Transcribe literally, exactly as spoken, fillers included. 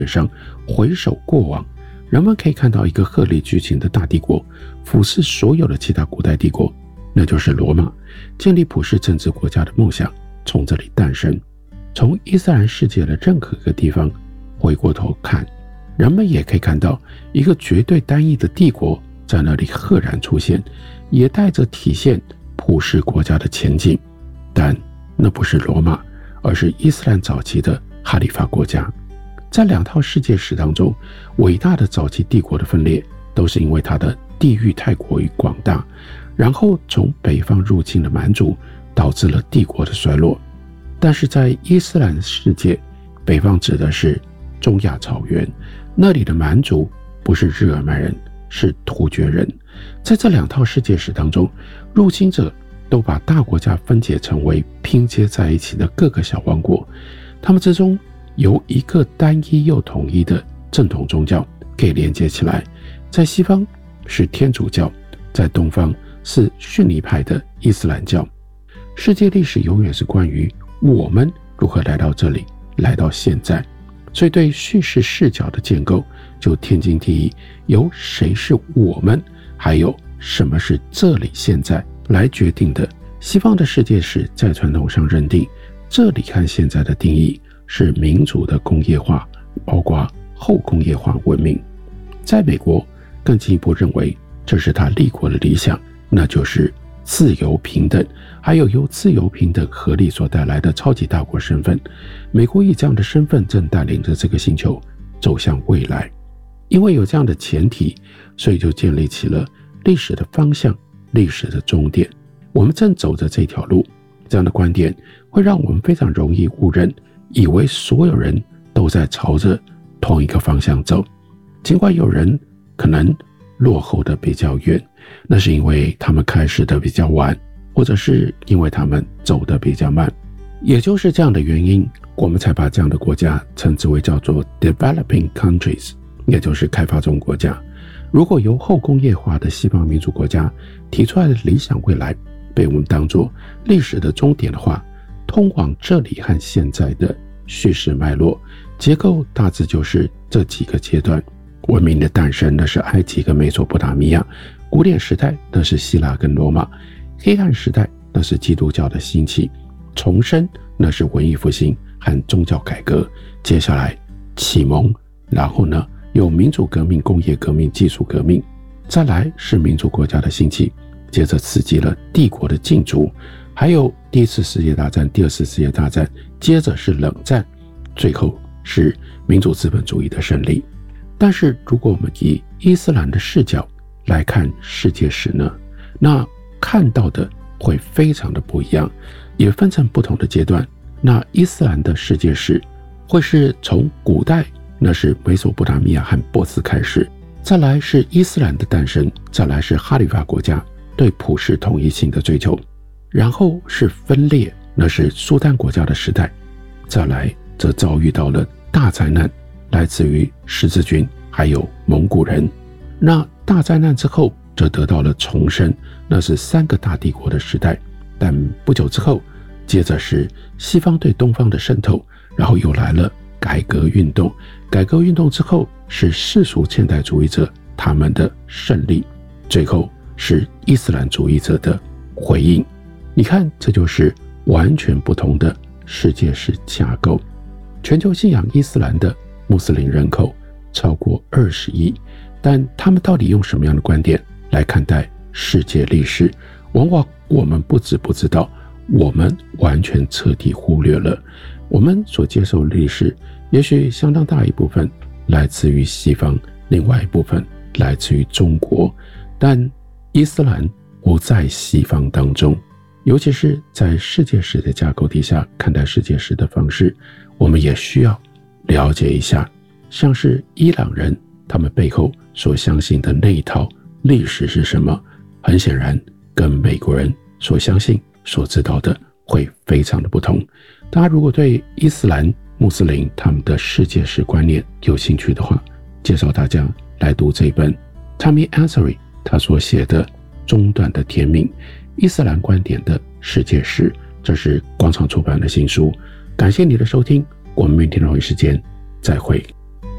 史上回首过往，人们可以看到一个鹤立鸡群的大帝国俯视所有的其他古代帝国，那就是罗马。建立普世政治国家的梦想从这里诞生。从伊斯兰世界的任何一个地方回过头看，人们也可以看到一个绝对单一的帝国在那里赫然出现，也带着体现普世国家的前进。但那不是罗马，而是伊斯兰早期的哈里发国家。在两套世界史当中，伟大的早期帝国的分裂都是因为它的地域太过于广大，然后从北方入侵的蛮族导致了帝国的衰落。但是在伊斯兰世界，北方指的是中亚草原，那里的蛮族不是日耳曼人，是突厥人。在这两套世界史当中，入侵者都把大国家分解成为拼接在一起的各个小王国，他们之中由一个单一又统一的正统宗教可以连接起来。在西方是天主教，在东方是逊尼派的伊斯兰教。世界历史永远是关于我们如何来到这里，来到现在，所以对叙事视角的建构就天经地义，由谁是我们，还有什么是这里现在来决定的。西方的世界史在传统上认定，这里和现在的定义是民主的工业化，包括后工业化文明。在美国更进一步认为，这是他立国的理想，那就是自由平等，还有由自由平等合力所带来的超级大国身份。美国以这样的身份正带领着这个星球走向未来。因为有这样的前提，所以就建立起了历史的方向，历史的终点。我们正走着这条路，这样的观点会让我们非常容易误认，以为所有人都在朝着同一个方向走。尽管有人可能落后的比较远，那是因为他们开始的比较晚，或者是因为他们走得比较慢。也就是这样的原因，我们才把这样的国家称之为叫做 developing countries， 也就是开发中国家。如果由后工业化的西方民主国家提出来的理想未来被我们当作历史的终点的话，通往这里和现在的叙事脉络结构大致就是这几个阶段。文明的诞生，那是埃及跟美索不达米亚；古典时代，那是希腊跟罗马；黑暗时代，那是基督教的兴起；重生，那是文艺复兴和宗教改革；接下来启蒙，然后呢有民主革命、工业革命、技术革命，再来是民主国家的兴起，接着刺激了帝国的竞逐，还有第一次世界大战、第二次世界大战，接着是冷战，最后是民主资本主义的胜利。但是如果我们以伊斯兰的视角来看世界史呢，那看到的会非常的不一样，也分成不同的阶段。那伊斯兰的世界史会是从古代，那是美索不达米亚和波斯开始，再来是伊斯兰的诞生，再来是哈里发国家对普世统一性的追求，然后是分裂，那是苏丹国家的时代，再来则遭遇到了大灾难，来自于十字军还有蒙古人。那大灾难之后则得到了重生，那是三个大帝国的时代。但不久之后，接着是西方对东方的渗透，然后又来了改革运动，改革运动之后是世俗现代主义者他们的胜利，最后是伊斯兰主义者的回应。你看，这就是完全不同的世界史架构。全球信仰伊斯兰的穆斯林人口超过二十亿，但他们到底用什么样的观点来看待世界历史？往往我们不只不知道，我们完全彻底忽略了。我们所接受的历史，也许相当大一部分来自于西方，另外一部分来自于中国，但伊斯兰不在西方当中。尤其是在世界史的架构底下看待世界史的方式，我们也需要了解一下，像是伊朗人他们背后所相信的那一套历史是什么，很显然跟美国人所相信所知道的会非常的不同。大家如果对伊斯兰穆斯林他们的世界史观念有兴趣的话，介绍大家来读这本 Tommy Ansari 他所写的中断的天命，伊斯兰观点的世界史，这是广场出版的新书。感谢你的收听，我们明天同一时间再会。